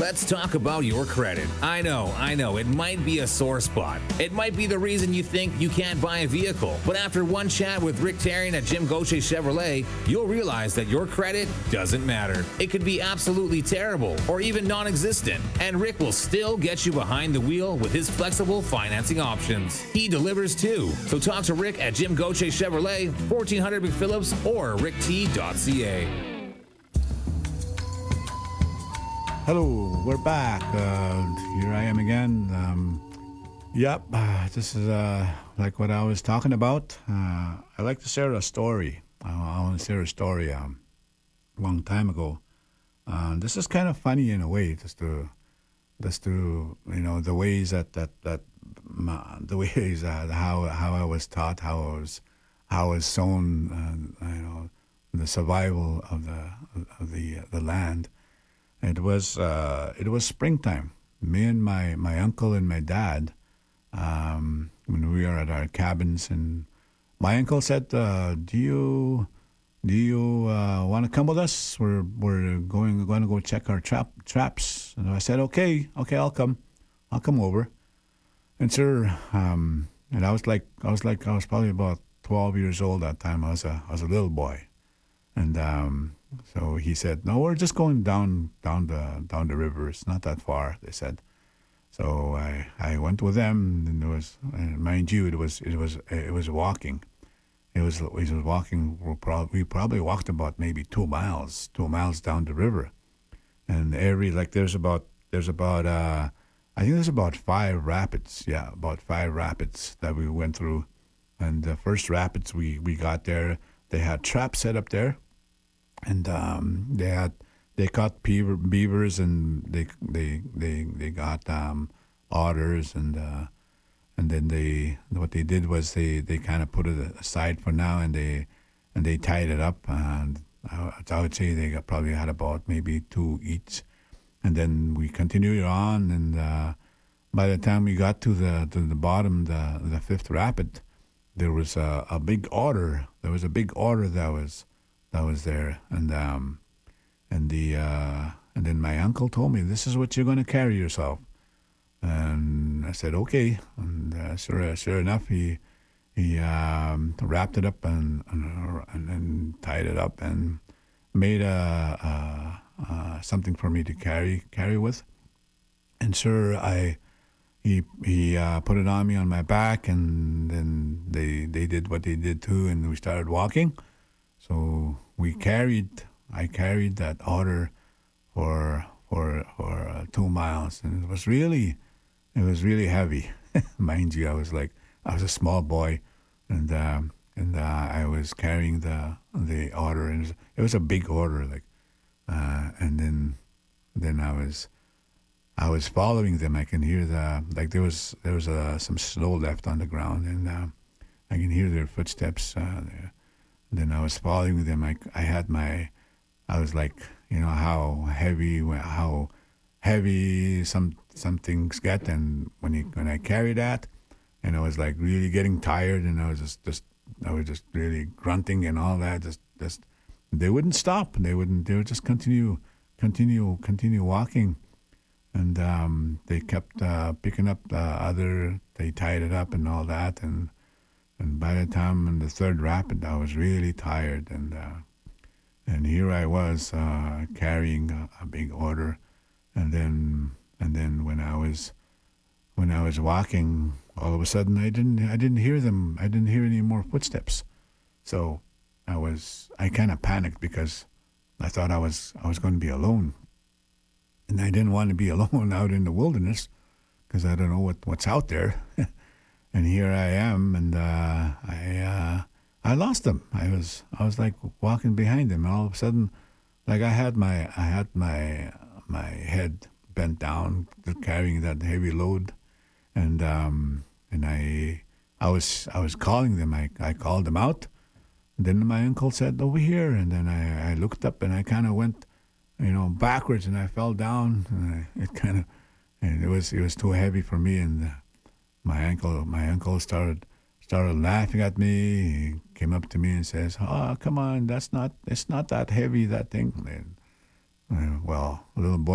Let's talk about your credit. I know, it might be a sore spot. It might be the reason you think you can't buy a vehicle. But after one chat with Rick Tarian at Jim Gauthier Chevrolet, you'll realize that your credit doesn't matter. It could be absolutely terrible or even non-existent, and Rick will still get you behind the wheel with his flexible financing options. He delivers too. So talk to Rick at Jim Gauthier Chevrolet, 1400 McPhillips or rickt.ca. Hello, we're back. Here I am again. This is like what I was talking about. I like to share a story. I want to share a story a long time ago. This is kind of funny in a way, just to the ways how I was taught, how I was shown, the survival of the land. It was springtime. Me and my uncle and my dad, when we were at our cabins, and my uncle said, "Do you want to come with us? We're going to go check our traps." And I said, "Okay, I'll come over." And sir, and I was probably about 12 years old that time. I was a little boy, and so he said, "No, we're just going down the river. It's not that far," they said. So I went with them, and mind you, it was walking. It was walking. We probably walked about maybe 2 miles down the river, and there's about I think there's about 5 rapids. Yeah, about 5 rapids that we went through, and the first rapids we got there, they had traps set up there. And they caught beavers, and they got otters, and then what they did was they kind of put it aside for now, and they tied it up, and I would say they probably had about maybe 2 each, and then we continued on, and by the time we got to the bottom, the 5th rapid, there was a big otter. There was a big otter that was there, and then my uncle told me, "This is what you're going to carry yourself." And I said, "Okay." And sure enough, he wrapped it up and then tied it up and made something for me to carry with. And sure, he put it on me on my back, and then they did what they did too, and we started walking. So I carried that otter for 2 miles, and it was really heavy. Mind you, I was a small boy, and I was carrying the otter, and it was a big otter, and then I was following them. I can hear there was some snow left on the ground, and I can hear their footsteps there. Then I was following them. I was like, how heavy some things get, and when I carried that, and I was like really getting tired, and I was just really grunting and all that. Just they wouldn't stop. They would just continue walking, and they kept picking up they tied it up and all that, and by the time in the 3rd rapid, I was really tired, and here I was carrying a big otter, and then when I was walking, all of a sudden I didn't hear them. I didn't hear any more footsteps, so I kind of panicked because I thought I was going to be alone, and I didn't want to be alone out in the wilderness because I don't know what's out there. And here I am, and I lost them. I was like walking behind them, and all of a sudden, like I had my head bent down, carrying that heavy load, and I was calling them. I called them out. And then my uncle said, "Over here," and then I looked up, and I kind of went, backwards, and I fell down. And it was too heavy for me, and my uncle started laughing at me. He came up to me and says, "Oh, come on, it's not that heavy, that thing." And, well, a little boy